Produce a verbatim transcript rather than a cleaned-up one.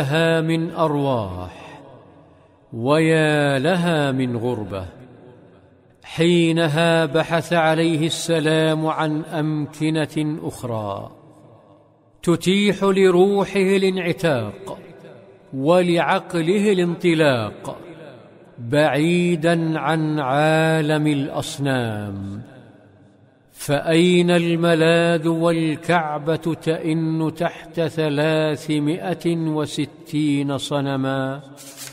لها من أرواح ويا لها من غربة. حينها بحث عليه السلام عن أمكنة أخرى تتيح لروحه الانعتاق ولعقله الانطلاق بعيدا عن عالم الأصنام. فأين الملاذ والكعبة تئن تحت ثلاثمائة وستين صنما؟